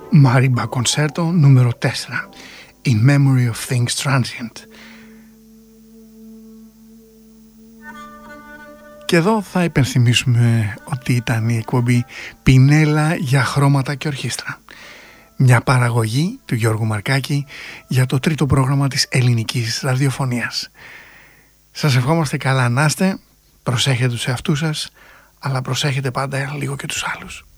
Marimba Concerto νούμερο 4, In Memory of Things Transient. Και εδώ θα υπενθυμίσουμε ότι ήταν η εκπομπή Πινέλα για χρώματα και ορχήστρα. Μια παραγωγή του Γιώργου Μαρκάκη για το τρίτο πρόγραμμα της ελληνικής ραδιοφωνίας. Σας ευχόμαστε καλά να είστε, προσέχετε τους εαυτούς σας, αλλά προσέχετε πάντα λίγο και τους άλλους.